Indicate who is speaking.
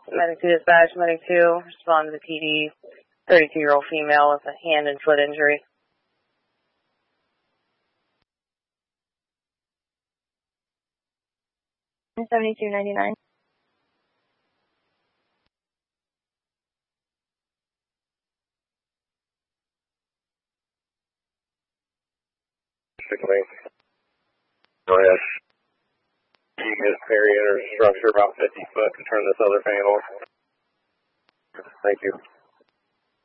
Speaker 1: Medic 2 dispatch, Medic 2, respond to the PD, 32-year-old female with a hand and foot injury. $72.99.
Speaker 2: Go ahead. You can just carry inner structure about 50 foot and turn this other fan on. Thank you.